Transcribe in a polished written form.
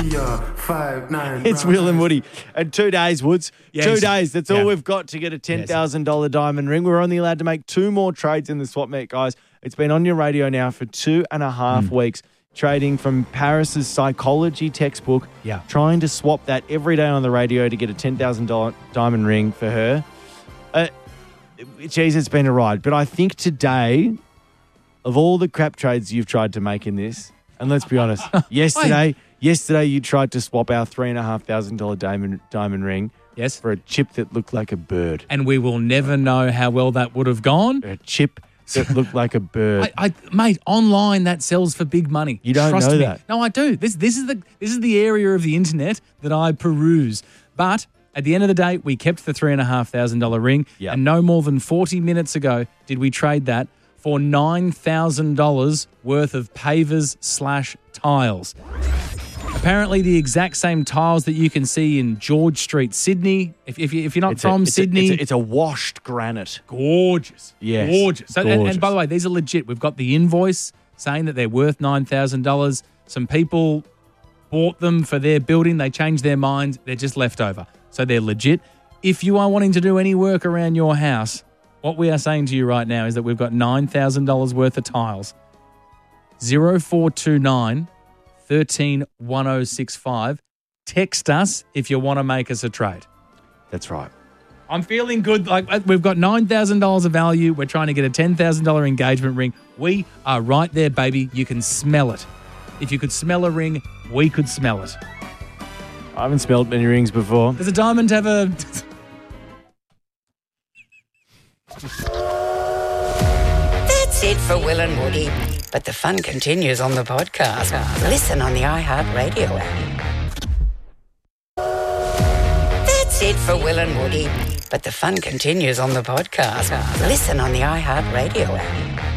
It's Will and Woody. And 2 days, Woods. Yes. 2 days. That's all Yeah. we've got to get a $10,000 diamond ring. We're only allowed to make 2 more trades in the swap meet, guys. It's been on your radio now for 2.5 weeks. Trading from Paris's psychology textbook. Yeah. Trying to swap that every day on the radio to get a $10,000 diamond ring for her. Geez, it's been a ride. But I think today, of all the crap trades you've tried to make in this, and let's be honest, yesterday you tried to swap our $3,500 diamond ring for a chip that looked like a bird. And we will never know how well that would have gone. A chip that looked like a bird. Mate, online that sells for big money. You don't Trust know me. that. No, I do. This is the area of the internet that I peruse. But at the end of the day, we kept the $3,500 ring. Yep. And no more than 40 minutes ago did we trade that for $9,000 worth of pavers/tiles. Apparently, the exact same tiles that you can see in George Street, Sydney. If you're not from Sydney, it's a washed granite. Gorgeous. Yes. Gorgeous. So, Gorgeous. And by the way, these are legit. We've got the invoice saying that they're worth $9,000. Some people bought them for their building. They changed their minds. They're just left over. So they're legit. If you are wanting to do any work around your house, what we are saying to you right now is that we've got $9,000 worth of tiles. 0429 13 1065. Text us if you want to make us a trade. That's right. I'm feeling good. Like we've got $9,000 of value. We're trying to get a $10,000 engagement ring. We are right there, baby. You can smell it. If you could smell a ring, we could smell it. I haven't smelled many rings before. Does a diamond have a... That's it for Will and Woody. But the fun continues on the podcast. Listen on the iHeartRadio app. That's it for Will and Woody. But the fun continues on the podcast. Listen on the iHeartRadio app.